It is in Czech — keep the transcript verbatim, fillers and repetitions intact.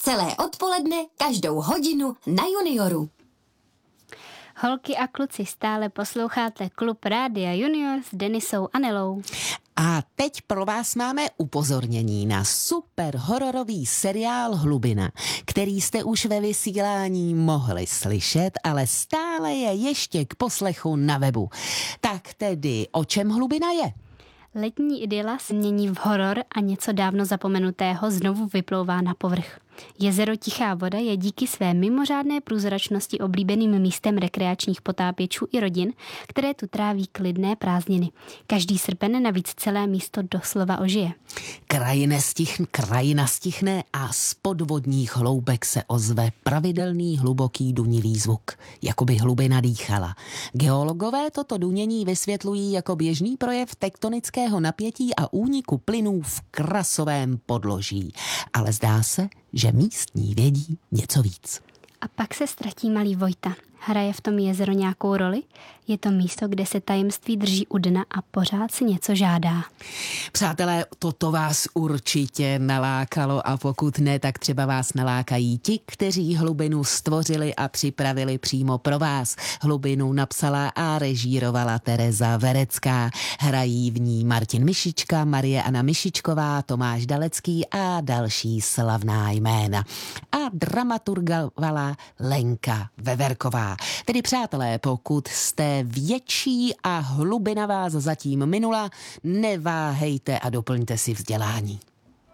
Celé odpoledne, každou hodinu na Junioru. Holky a kluci, stále posloucháte Klub Rádia Junior s Denisou a Nelou. A teď pro vás máme upozornění na super hororový seriál Hlubina, který jste už ve vysílání mohli slyšet, ale stále je ještě k poslechu na webu. Tak tedy, o čem Hlubina je? Letní idyla se mění v horor a něco dávno zapomenutého znovu vyplouvá na povrch. Jezero Tichá voda je díky své mimořádné průzračnosti oblíbeným místem rekreačních potápěčů i rodin, které tu tráví klidné prázdniny. Každý srpen navíc celé místo doslova ožije. Krajina stichne, krajina stichne a z podvodních hloubek se ozve pravidelný hluboký dunivý zvuk, jako by hlubina dýchala. Geologové toto dunění vysvětlují jako běžný projev tektonického napětí a úniku plynů v krasovém podloží. Ale zdá se, že místní vědí něco víc. A pak se ztratí malý Vojta. Hraje v tom jezero nějakou roli? Je to místo, kde se tajemství drží u dna a pořád si něco žádá. Přátelé, toto vás určitě nalákalo a pokud ne, tak třeba vás nalákají ti, kteří Hlubinu stvořili a připravili přímo pro vás. Hlubinu napsala a režírovala Tereza Verecká. Hrají v ní Martin Mišička, Marie Anna Mišičková, Tomáš Dalecký a další slavná jména. A dramaturgovala Lenka Veverková. Tedy přátelé, pokud jste větší a hlubina vás zatím minula, neváhejte a doplňte si vzdělání.